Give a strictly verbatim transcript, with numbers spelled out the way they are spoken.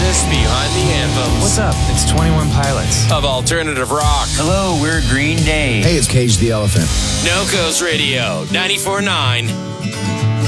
genius behind the anthems. What's up? It's twenty-one Pilots. Of alternative rock. Hello, we're Green Day. Hey, it's Cage the Elephant. No Coast Radio, ninety-four point nine.